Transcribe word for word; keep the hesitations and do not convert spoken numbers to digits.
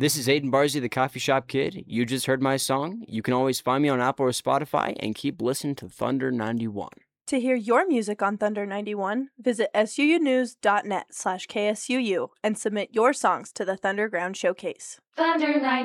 This is Aiden Barzy, the Coffee Shop Kid. You just heard my song. You can always find me on Apple or Spotify, and keep listening to Thunder ninety-one. To hear your music on Thunder ninety-one, visit suunews.net slash KSUU and submit your songs to the Thunderground Showcase. Thunder ninety-one.